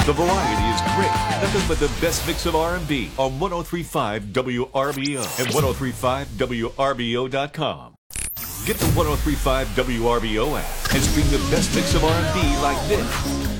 The variety is great. Nothing but the best mix of R&B on 103.5 WRBO and 103.5WRBO.com. Get the 103.5 WRBO app and stream the best mix of R&B like this.